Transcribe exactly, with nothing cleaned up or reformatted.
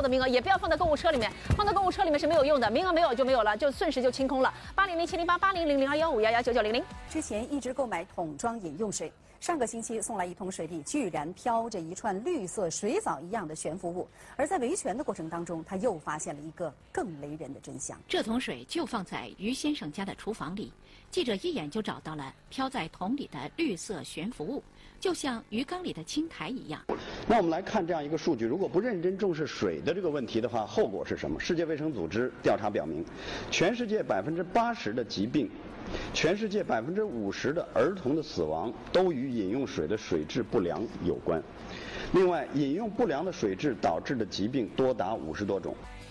的名额也不要放在购物车里面，放在购物车里面是没有用的，名额没有就没有了，就瞬时就清空了。八零零七零八八零零零二幺五幺幺九九零零。 之前一直购买桶装饮用水，上个星期送来一桶水里居然飘着一串绿色水藻一样的悬浮物，而在维权的过程当中，他又发现了一个更雷人的真相。 这桶水就放在于先生家的厨房里，记者一眼就找到了飘在桶里的绿色悬浮物，就像鱼缸里的青苔一样。 那我们来看这样一个数据，如果不认真重视水的这个问题的话，后果是什么？世界卫生组织调查表明，全世界百分之八十的疾病，全世界百分之五十的儿童的死亡都与饮用水的水质不良有关。另外，饮用不良的水质导致的疾病多达五十多种。